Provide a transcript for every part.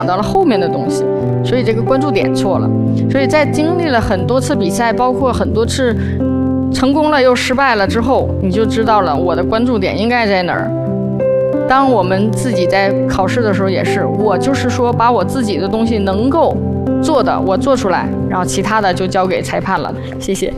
到了后面的东西，所以这个关注点错了。所以在经历了很多次比赛，包括很多次成功了又失败了之后，你就知道了我的关注点应该在哪儿。当我们自己在考试的时候也是，我就是说把我自己的东西能够做的我做出来，然后其他的就交给裁判了。谢谢。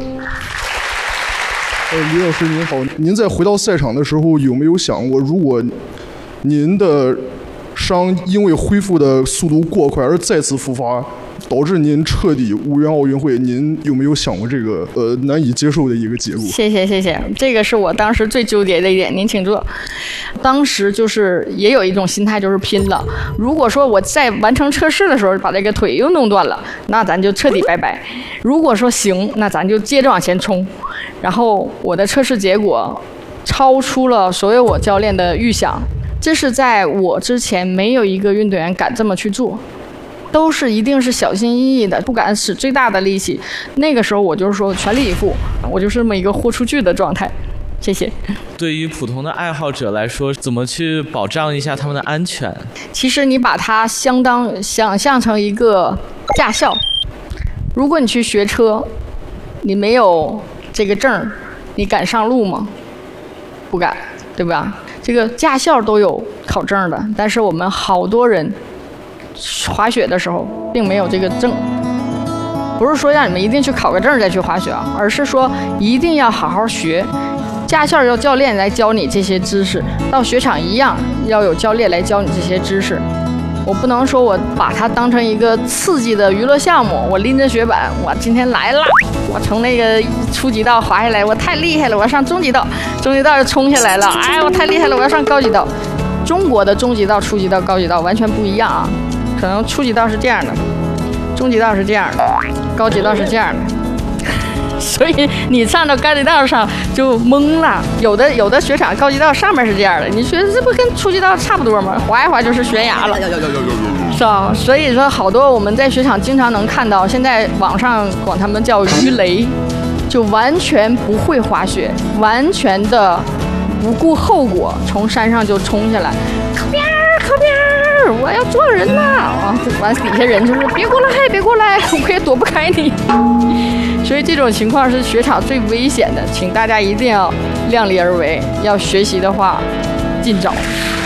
李老师您好，您在回到赛场的时候有没有想过，如果您的伤因为恢复的速度过快而再次复发，导致您彻底无缘奥运会，您有没有想过这个难以接受的一个结果？ 谢谢，这个是我当时最纠结的一点。您请坐。当时就是也有一种心态，就是拼了。如果说我在完成测试的时候把这个腿又弄断了，那咱就彻底拜拜。如果说行，那咱就接着往前冲。然后我的测试结果超出了所有我教练的预想，这是在我之前没有一个运动员敢这么去做。都是一定是小心翼翼的，不敢使最大的力气。那个时候我就是说全力以赴，我就是这么一个豁出去的状态。谢谢。 对于普通的爱好者来说，怎么去保障一下他们的安全？ 其实你把它相当想象成一个驾校。如果你去学车，你没有这个证，你敢上路吗？不敢，对吧？这个驾校都有考证的，但是我们好多人滑雪的时候并没有这个证，不是说让你们一定去考个证再去滑雪啊，而是说一定要好好学。驾校要教练来教你这些知识，到雪场一样要有教练来教你这些知识。我不能说我把它当成一个刺激的娱乐项目，我拎着雪板，我今天来了，我从那个初级道滑下来，我太厉害了，我要上中级道，中级道又冲下来了，哎，我太厉害了，我要上高级道。中国的中级道、初级道、高级道完全不一样啊。可能初级道是这样的，中级道是这样的，高级道是这样的，所以你上到高级道上就懵了。有的雪场高级道上面是这样的，你觉得这不跟初级道差不多吗？滑一滑就是悬崖了，是吧？所以说好多我们在雪场经常能看到，现在网上管他们叫鱼雷，就完全不会滑雪，完全的不顾后果，从山上就冲下来，靠边靠边。我要做人了啊！完底下人就是别过来，我也躲不开你。所以这种情况是雪场最危险的，请大家一定要量力而为。要学习的话，尽早。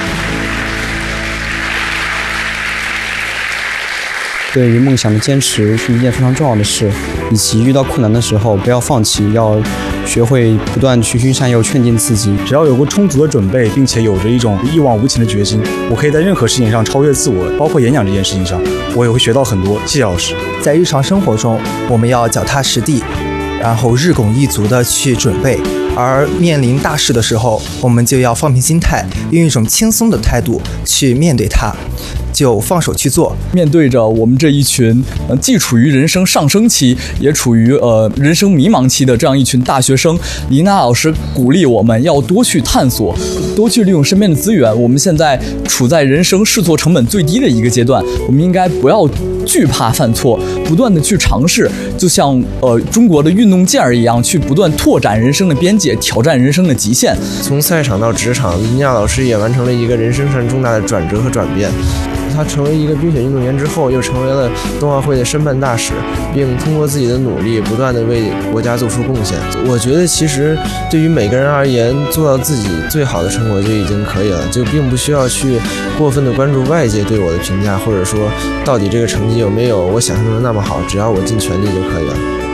对于梦想的坚持是一件非常重要的事，以及遇到困难的时候不要放弃，要学会不断循循善诱，劝进自己。 只要有过充足的准备，并且有着一种一往无前的决心，我可以在任何事情上超越自我，包括演讲这件事情上，我也会学到很多。谢谢老师。 在日常生活中，我们要脚踏实地，然后日拱一卒的去准备，而面临大事的时候，我们就要放平心态，用一种轻松的态度去面对它。就放手去做。 面对着我们这一群既处于人生上升期，也处于人生迷茫期的这样一群大学生，李娜老师鼓励我们要多去探索，多去利用身边的资源。我们现在处在人生试错成本最低的一个阶段，我们应该不要惧怕犯错，不断的去尝试，就像中国的运动健儿一样，去不断拓展人生的边界，挑战人生的极限。 从赛场到职场，李娜老师也完成了一个人生上重大的转折和转变。他成为一个冰雪运动员之后，又成为了冬奥会的申办大使，并通过自己的努力，不断的为国家做出贡献。我觉得其实对于每个人而言，做到自己最好的成果就已经可以了，就并不需要去过分的关注外界对我的评价，或者说到底这个成绩有没有我想象中的那么好，只要我尽全力就可以了。